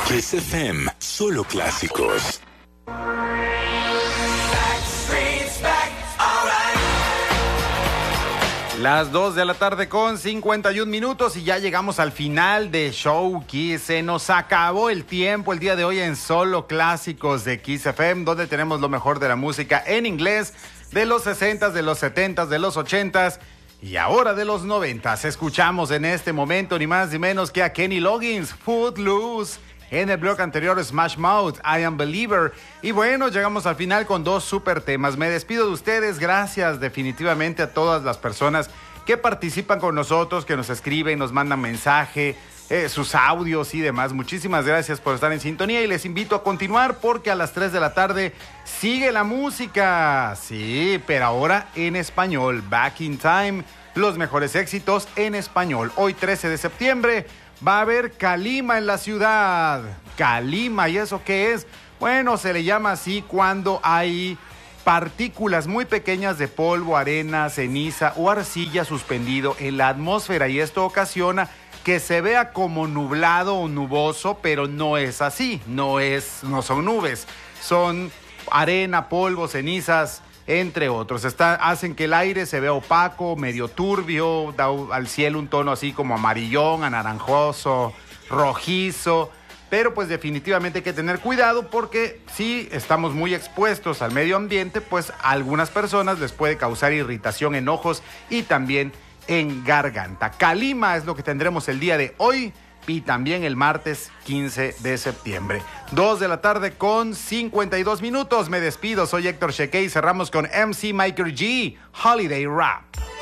Kiss FM, solo clásicos. Las 2 de la tarde con 51 minutos y ya llegamos al final de Show Kiss. Se nos acabó el tiempo el día de hoy en Solo Clásicos de Kiss FM, donde tenemos lo mejor de la música en inglés de los 60s, de los 70s, de los 80s y ahora de los 90s. Escuchamos en este momento ni más ni menos que a Kenny Loggins, Footloose. En el bloque anterior, Smash Mouth, I Am Believer. Y bueno, llegamos al final con dos super temas. Me despido de ustedes. Gracias definitivamente a todas las personas que participan con nosotros, que nos escriben, nos mandan mensaje, sus audios y demás. Muchísimas gracias por estar en sintonía y les invito a continuar porque a las 3 de la tarde sigue la música. Sí, pero ahora en español. Back in Time, los mejores éxitos en español. Hoy 13 de septiembre. Va a haber calima en la ciudad. Calima, ¿y eso qué es? Bueno, se le llama así cuando hay partículas muy pequeñas de polvo, arena, ceniza o arcilla suspendido en la atmósfera y esto ocasiona que se vea como nublado o nuboso, pero no es así, no son nubes, son arena, polvo, cenizas, entre otros. Hacen que el aire se vea opaco, medio turbio, da al cielo un tono así como amarillón, anaranjoso, rojizo, pero pues definitivamente hay que tener cuidado porque si estamos muy expuestos al medio ambiente, pues a algunas personas les puede causar irritación en ojos y también en garganta. Calima es lo que tendremos el día de hoy y también el martes 15 de septiembre. 2 de la tarde con 52 minutos. Me despido, soy Héctor Cheque y cerramos con MC Michael G, Holiday Rap.